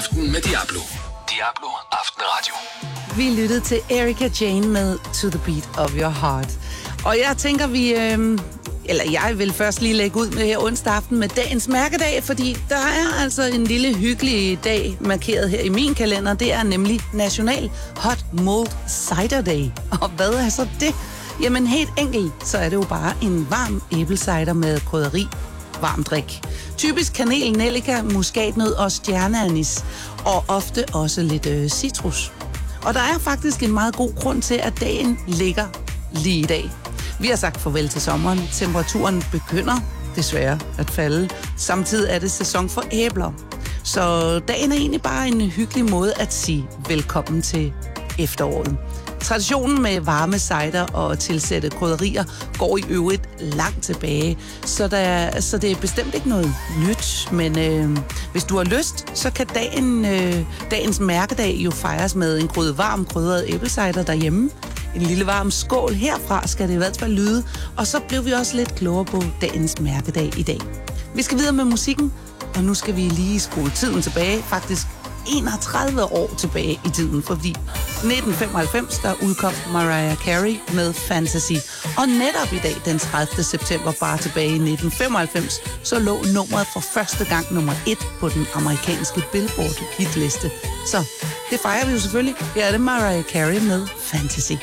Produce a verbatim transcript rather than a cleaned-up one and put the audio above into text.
Aften med Diablo. Diablo Aftenradio. Vi lyttede til Erika Jane med To the Beat of Your Heart. Og jeg tænker, vi... Øh, eller jeg vil først lige lægge ud med her onsdag aften med dagens mærkedag, fordi der er altså en lille hyggelig dag markeret her i min kalender. Det er nemlig National Hot Mulled Cider Day. Og hvad er så det? Jamen helt enkelt, så er det jo bare en varm æblecider med krydderi. Varm drik. Typisk kanel, nellika, muskatnød og stjerneanis. Og ofte også lidt øh, citrus. Og der er faktisk en meget god grund til, at dagen ligger lige i dag. Vi har sagt farvel til sommeren. Temperaturen begynder desværre at falde. Samtidig er det sæson for æbler. Så dagen er egentlig bare en hyggelig måde at sige velkommen til efteråret. Traditionen med varme cider og tilsætte krydderier går i øvrigt langt tilbage, så, der, så det er bestemt ikke noget nyt. Men øh, hvis du har lyst, så kan dagen, øh, dagens mærkedag jo fejres med en gryde varm krydret æblecider derhjemme. En lille varm skål herfra skal det i hvert fald lyde. Og så blev vi også lidt klogere på dagens mærkedag i dag. Vi skal videre med musikken, og nu skal vi lige skrue tiden tilbage, faktisk enogtredive år tilbage i tiden, fordi nitten femoghalvfems, der udkom Mariah Carey med Fantasy. Og netop i dag, den tredivte september, bare tilbage i nitten femoghalvfems, så lå nummeret for første gang nummer et på den amerikanske Billboard hitliste. Så det fejrer vi jo selvfølgelig. Her er det Mariah Carey med Fantasy.